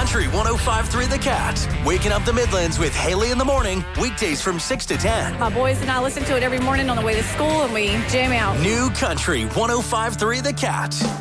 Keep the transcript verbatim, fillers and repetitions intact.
Country one oh five three The Cat. Waking up the Midlands with Haley in the morning, weekdays from six to ten. My boys and I listen to it every morning on the way to school, and we jam out. New Country one oh five three The Cat.